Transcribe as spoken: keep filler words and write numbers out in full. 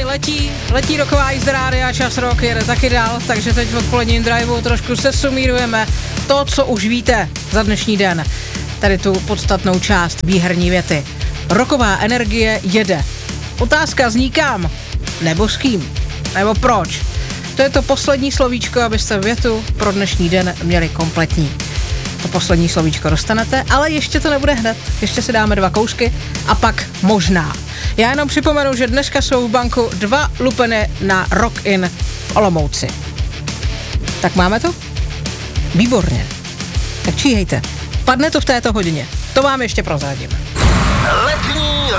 letí, letí roková jízda rádia, čas rok jede taky dál, takže teď v odpoledním driveu trošku se sumírujeme to, co už víte za dnešní den. Tady tu podstatnou část výherní věty. Roková energie jede. Otázka zní kam? Nebo s kým? Nebo proč? To je to poslední slovíčko, abyste větu pro dnešní den měli kompletní. To poslední slovíčko dostanete, ale ještě to nebude hned. Ještě si dáme dva kousky a pak možná. Já jenom připomenu, že dneska jsou v banku dva lupeny na Rock In v Olomouci. Tak máme to? Výborně. Tak číhejte. Padne to v této hodině. To vám ještě prozradím. Letní